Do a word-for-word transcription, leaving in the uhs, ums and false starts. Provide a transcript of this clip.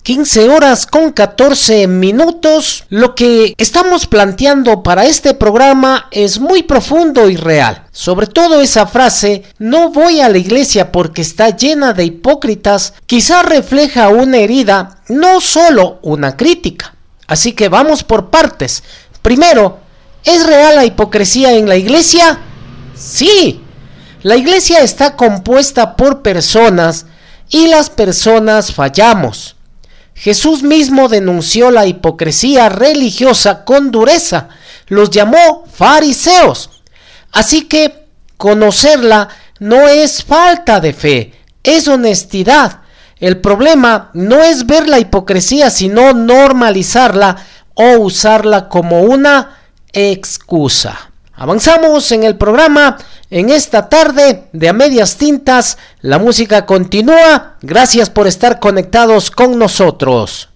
quince horas con catorce minutos. Lo que estamos planteando para este programa es muy profundo y real. Sobre todo esa frase, no voy a la iglesia porque está llena de hipócritas, quizás refleja una herida, no solo una crítica. Así que vamos por partes. Primero, ¿es real la hipocresía en la iglesia? Sí. La iglesia está compuesta por personas y las personas fallamos. Jesús mismo denunció la hipocresía religiosa con dureza, los llamó fariseos. Así que conocerla no es falta de fe, es honestidad. El problema no es ver la hipocresía, sino normalizarla o usarla como una excusa. Avanzamos en el programa en esta tarde de A Medias Tintas. La música continúa. Gracias por estar conectados con nosotros.